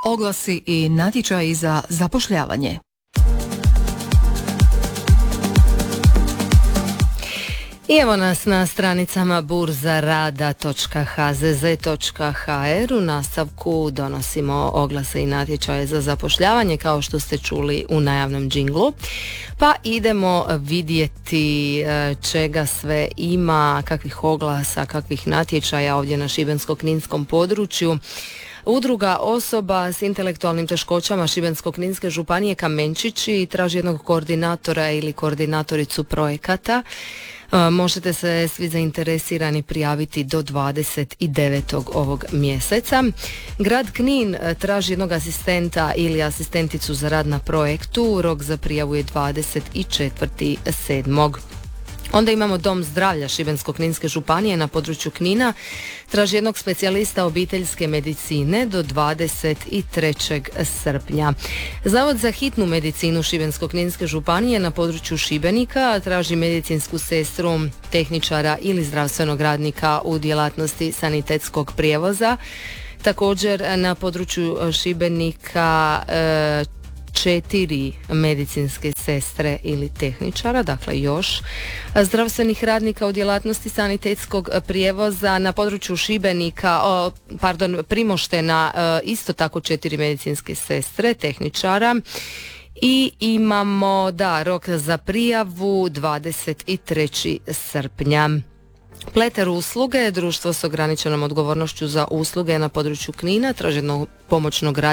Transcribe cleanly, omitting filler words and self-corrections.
Oglasi i natječaji za zapošljavanje. I evo nas na stranicama burzarada.hzz.hr. U nastavku donosimo oglase i natječaje za zapošljavanje, kao što ste čuli u najavnom džinglu. Pa idemo vidjeti čega sve ima, kakvih oglasa, kakvih natječaja ovdje na šibensko-kninskom području. Udruga osoba s intelektualnim teškoćama Šibensko-kninske županije Kamenčići traži jednog koordinatora ili koordinatoricu projekata. Možete se svi zainteresirani prijaviti do 29. ovog mjeseca. Grad Knin traži jednog asistenta ili asistenticu za rad na projektu. Rok za prijavu je 24.7. Onda imamo Dom zdravlja Šibensko-kninske županije na području Knina. Traži jednog specijalista obiteljske medicine do 23. srpnja. Zavod za hitnu medicinu Šibensko-kninske županije na području Šibenika traži medicinsku sestru, tehničara ili zdravstvenog radnika u djelatnosti sanitetskog prijevoza. Također na području Šibenika 4 medicinske sestre ili tehničara, dakle još zdravstvenih radnika u djelatnosti sanitetskog prijevoza. Na području Šibenika, Primoštena, isto tako 4 medicinske sestre, tehničara. I imamo, rok za prijavu 23. srpnja. Pleter usluge, društvo s ograničenom odgovornošću za usluge na području Knina, traži jednog pomoćnog